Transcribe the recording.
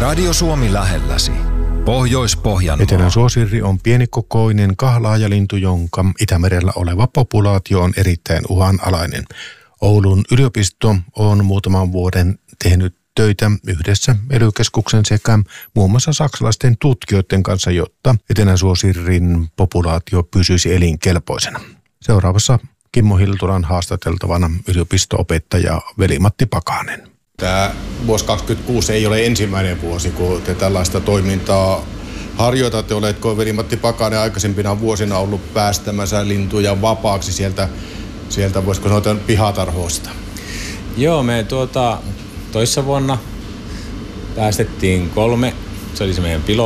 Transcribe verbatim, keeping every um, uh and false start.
Radio Suomi lähelläsi. Pohjois-Pohjanmaa. Etelän suosirri on pienikokoinen kahlaajalintu, jonka Itämerellä oleva populaatio on erittäin uhanalainen. Oulun yliopisto on muutaman vuoden tehnyt töitä yhdessä ely-keskuksen sekä muun muassa saksalaisten tutkijoiden kanssa, jotta Etelän suosirrin populaatio pysyisi elinkelpoisena. Seuraavassa Kimmo Hiltulan haastateltavana yliopisto-opettaja Veli-Matti Pakanen. Tämä vuosi kaksikymmentäkuusi ei ole ensimmäinen vuosi, kun te tällaista toimintaa harjoitatte. Oletko Veli-Matti Pakanen aikaisempina vuosina ollut päästämässä lintuja vapaaksi sieltä, sieltä voisiko sanoa pihatarhoista? Joo, me tuota, toissa vuonna päästettiin kolme, se oli se meidän pilot.